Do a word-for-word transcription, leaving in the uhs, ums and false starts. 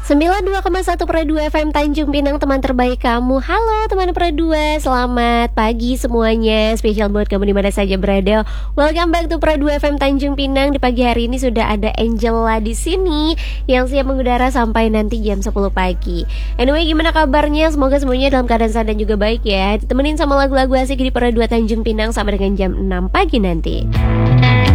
sembilan puluh dua koma satu Pro dua F M Tanjung Pinang, teman terbaik kamu. Halo teman Pro dua, selamat pagi semuanya. Spesial buat kamu di mana saja berada. Welcome back to Pro dua F M Tanjung Pinang. Di pagi hari ini sudah ada Angela di sini yang siap mengudara sampai nanti jam sepuluh pagi. Anyway, gimana kabarnya? Semoga semuanya dalam keadaan sehat dan juga baik ya. Ditemenin sama lagu-lagu asik di Pro dua Tanjung Pinang sampai dengan jam enam pagi nanti.